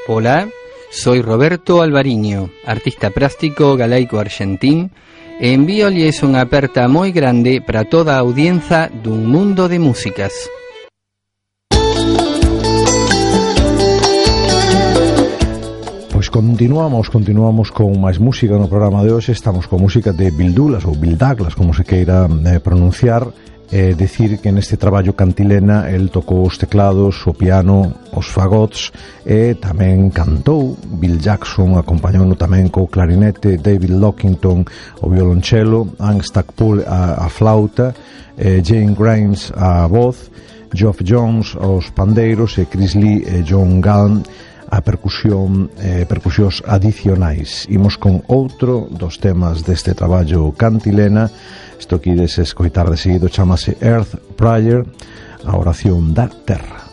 Hola, soy Roberto Alvariño, artista plástico galaico argentín, e envíolles unha aperta moi grande para toda a audiencia dun mundo de músicas. Pois continuamos con máis música no programa de hoxe. Estamos con música de Bill Douglas ou Bill Douglas, como se queira pronunciar. Decir que neste traballo Cantilena el tocou os teclados, o piano, os fagots e tamén cantou. Bill Jackson acompañouno tamén co clarinete, David Lockington o violonchelo, Ann Stackpole a flauta, Jane Grimes a voz, Geoff Jones aos pandeiros e Chris Lee e John Gallen a percusións adicionais. Imos con outro dos temas deste traballo Cantilena. Isto que ides escoitar de seguido chamase Earth Prayer, a oración da terra.